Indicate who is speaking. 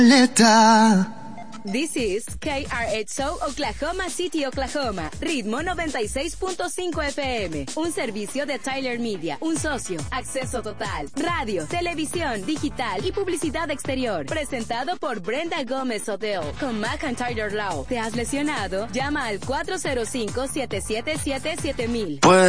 Speaker 1: This is KRXO Oklahoma City, Oklahoma. Ritmo 96.5 FM. Un servicio de Tyler Media. Un socio. Acceso total. Radio, televisión, digital y publicidad exterior. Presentado por Brenda Gómez Hotel. Con McIntyre Law. ¿Te has lesionado? Llama al 405-777-7000.